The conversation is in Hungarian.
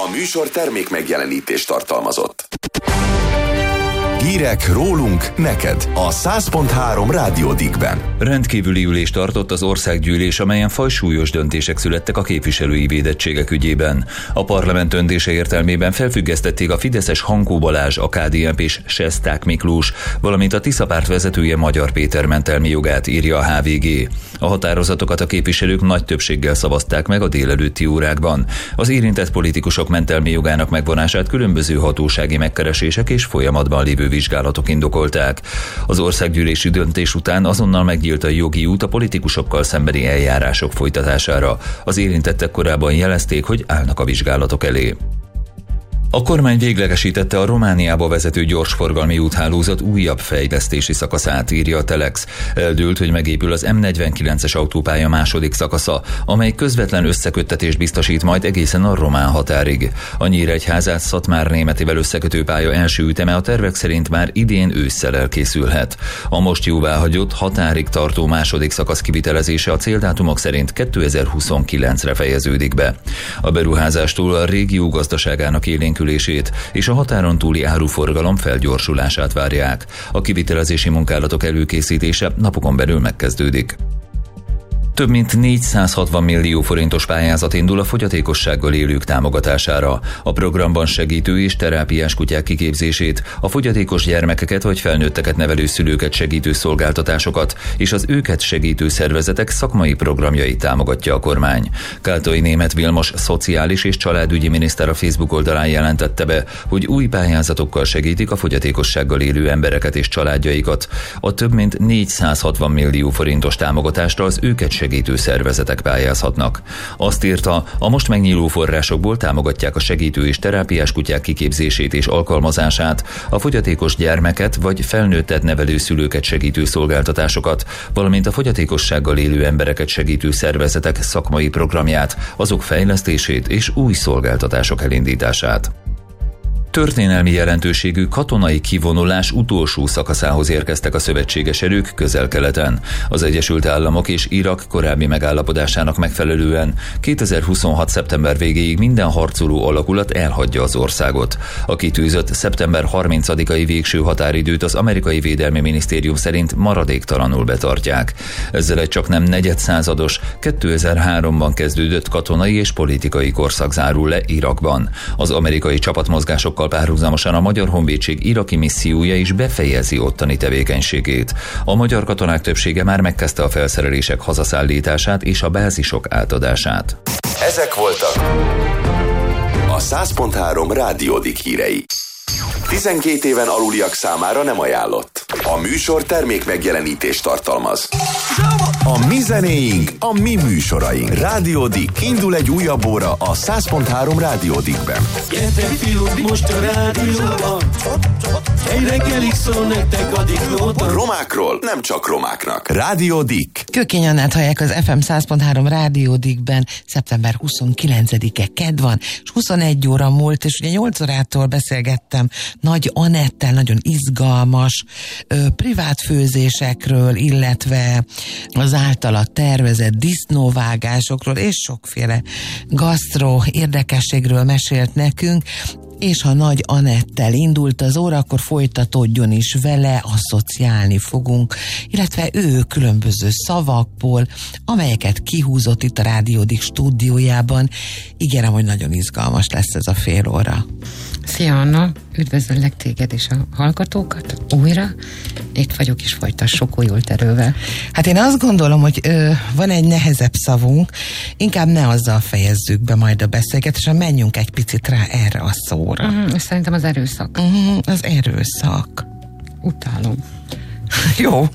A műsor termék megjelenítést tartalmazott. Hírek rólunk, neked a 100.3 Rádió Dickben. Rendkívüli ülést tartott az országgyűlés, amelyen fajsúlyos döntések születtek a képviselői védettségek ügyében. A parlament döntése értelmében felfüggesztették a fideszes Hankó Balázs, a KDNP-s Sesták Miklós, valamint a Tisza párt vezetője Magyar Péter mentelmi jogát, írja a HVG. A határozatokat a képviselők nagy többséggel szavazták meg a délelőtti órákban. Az érintett politikusok mentelmi jogának megvonását különböző hatósági megkeresések és folyamatban lévő vizsgálatok indokolták. Az országgyűlési döntés után azonnal megnyílt a jogi út a politikusokkal szembeni eljárások folytatására. Az érintettek korábban jelezték, hogy állnak a vizsgálatok elé. A kormány véglegesítette a Romániába vezető gyorsforgalmi úthálózat újabb fejlesztési szakaszát, írja a Telex. Eldőlt, hogy megépül az M49-es autópálya második szakasza, amely közvetlen összeköttetést biztosít majd egészen a román határig. A Nyíregyházát Szatmár-Németivel összekötő pálya első üteme a tervek szerint már idén ősszel elkészülhet. A most jóváhagyott határig tartó második szakasz kivitelezése a céldátumok szerint 2029-re fejeződik be. A beruházástól a régió gazdaságának élénkülését és a határon túli áruforgalom felgyorsulását várják. A kivitelezési munkálatok előkészítése napokon belül megkezdődik. Több mint 460 millió forintos pályázat indul a fogyatékossággal élők támogatására. A programban segítő és terápiás kutyák kiképzését, a fogyatékos gyermekeket vagy felnőtteket nevelő szülőket segítő szolgáltatásokat és az őket segítő szervezetek szakmai programjait támogatja a kormány. Káltai Németh Vilmos szociális és családügyi miniszter a Facebook oldalán jelentette be, hogy új pályázatokkal segítik a fogyatékossággal élő embereket és családjaikat. A több mint 460 millió forintos támogatásra az őket segítő szervezetek pályázhatnak. Azt írta, a most megnyíló forrásokból támogatják a segítő és terápiás kutyák kiképzését és alkalmazását, a fogyatékos gyermeket vagy felnőttet nevelő szülőket segítő szolgáltatásokat, valamint a fogyatékossággal élő embereket segítő szervezetek szakmai programját, azok fejlesztését és új szolgáltatások elindítását. Történelmi jelentőségű katonai kivonulás utolsó szakaszához érkeztek a szövetséges erők Közel-Keleten. Az Egyesült Államok és Irak korábbi megállapodásának megfelelően 2026. szeptember végéig minden harcoló alakulat elhagyja az országot. A kitűzött szeptember 30-ai végső határidőt az amerikai védelmi minisztérium szerint maradéktalanul betartják. Ezzel egy csaknem negyedszázados, 2003-ban kezdődött katonai és politikai korszak zárul le Irakban. Az amerikai csapatmozgások párhuzamosan a Magyar Honvédség iraki missziója is befejezi ottani tevékenységét. A magyar katonák többsége már megkezdte a felszerelések hazaszállítását és a bázisok átadását. Ezek voltak a 100.3 Rádió Dick hírei. 12 éven aluliak számára nem ajánlott. A műsor termék megjelenítést tartalmaz. A mi zenéink, a mi műsoraink. Rádió Dick. Indul egy újabb óra a 100.3 Rádió Dickben. Gyertek fiúk, most a rádióban. Egy reggelig szól nektek a Dicknóta. Romákról nem csak romáknak. Rádió Dick. Kőkény Annát hallják az FM 100.3 Rádió Dickben. Szeptember 29-e kedd van, és 21 óra múlt, és ugye 8 órától beszélgettem Nagy Anettel, nagyon izgalmas privát főzésekről, illetve az általa tervezett disznóvágásokról, és sokféle gasztró érdekességről mesélt nekünk. És ha Nagy Anettel indult az óra, akkor folytatódjon is vele, asszociálni fogunk, illetve ő különböző szavakból, amelyeket kihúzott itt a Rádió Dick stúdiójában. Ígérem, hogy nagyon izgalmas lesz ez a fél óra. Szia Anna, üdvözöllek téged és a hallgatókat újra. Itt vagyok és folytassuk újult erővel. Hát én azt gondolom, hogy van egy nehezebb szavunk, inkább ne azzal fejezzük be majd a beszélgetést, menjünk egy picit rá erre a szóra. Szerintem az erőszak. Az erőszak. Utálom. Jó.